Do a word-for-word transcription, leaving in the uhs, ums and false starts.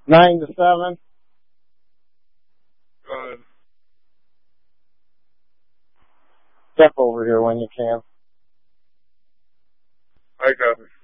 Nine to seven. Good. Step over here when you can. I got it.